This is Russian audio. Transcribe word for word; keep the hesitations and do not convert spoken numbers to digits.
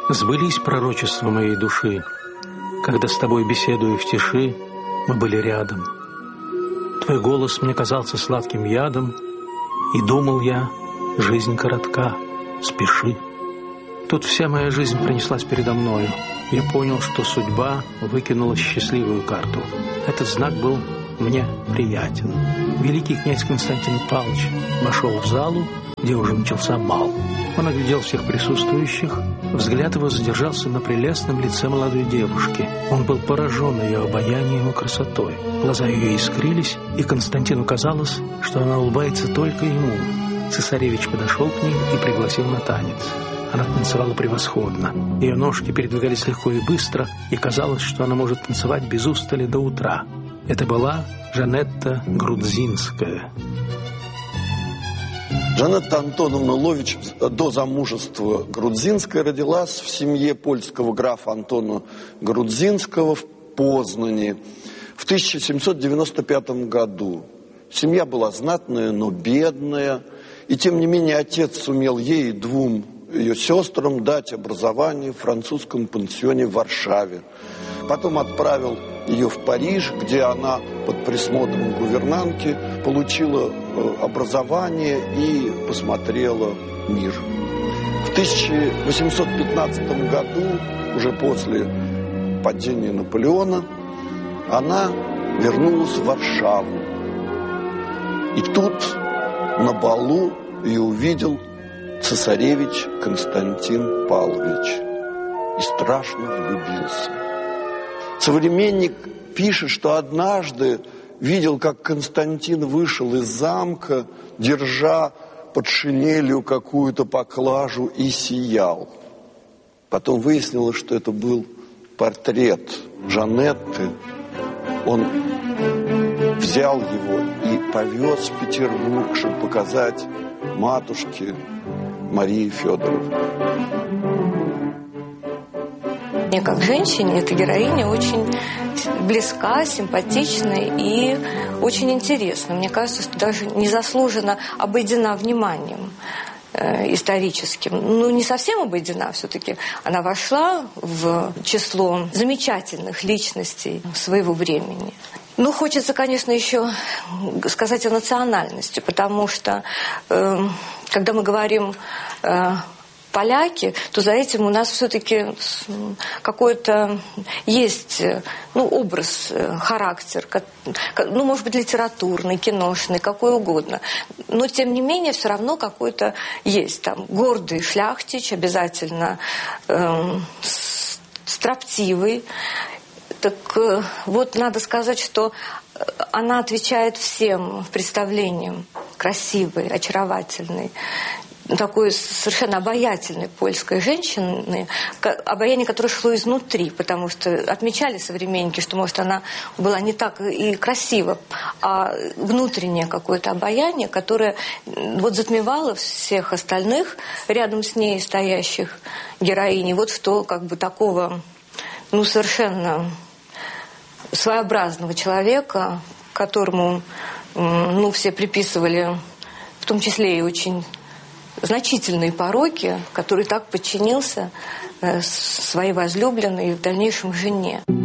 Сбылись пророчества моей души, когда с тобой, беседуя в тиши, мы были рядом. Твой голос мне казался сладким ядом, и думал я, жизнь коротка, спеши. Тут вся моя жизнь пронеслась передо мною. Я понял, что судьба выкинула счастливую карту. Этот знак был мне приятен. Великий князь Константин Павлович вошел в залу, где уже начался бал. Он оглядел всех присутствующих. Взгляд его задержался на прелестном лице молодой девушки. Он был поражен ее обаянием и красотой. Глаза ее искрились, и Константину казалось, что она улыбается только ему. Цесаревич подошел к ней и пригласил на танец. Она танцевала превосходно. Ее ножки передвигались легко и быстро, и казалось, что она может танцевать без устали до утра. Это была Жанетта Грудзинская. Жанетта Антоновна Лович до замужества Грудзинская родилась в семье польского графа Антона Грудзинского в Познани в тысяча семьсот девяносто пятом году. Семья была знатная, но бедная, и тем не менее отец сумел ей и двум ее сестрам дать образование в французском пансионе в Варшаве. Потом отправил ее в Париж, где она под присмотром гувернантки получила образование и посмотрела мир. В тысяча восемьсот пятнадцатом году, уже после падения Наполеона, она вернулась в Варшаву. И тут на балу ее увидел цесаревич Константин Павлович и страшно влюбился. Современник пишет, что однажды видел, как Константин вышел из замка, держа под шинелью какую-то поклажу, и сиял. Потом выяснилось, что это был портрет Жанетты. Он взял его и повез в Петербург, чтобы показать матушке Марии Федоровне. Мне как женщине эта героиня очень близка, симпатична и очень интересна. Мне кажется, что даже незаслуженно обойдена вниманием э, историческим. Ну, не совсем обойдена все-таки. Она вошла в число замечательных личностей своего времени. Ну, хочется, конечно, еще сказать о национальности, потому что, э, когда мы говорим э, поляки, то за этим у нас все-таки какой-то есть, ну, образ, характер, ну, может быть, литературный, киношный, какой угодно. Но, тем не менее, все равно какой-то есть там гордый шляхтич, обязательно э, строптивый. Так вот, надо сказать, что она отвечает всем представлениям красивой, очаровательной, такой совершенно обаятельной польской женщины, обаяние, которое шло изнутри, потому что отмечали современники, что, может, она была не так и красива, а внутреннее какое-то обаяние, которое вот затмевало всех остальных рядом с ней стоящих героинь. И вот что как бы такого, ну, совершенно своеобразного человека, которому, ну, все приписывали, в том числе и очень значительные пороки, который так подчинился своей возлюбленной и в дальнейшем жене.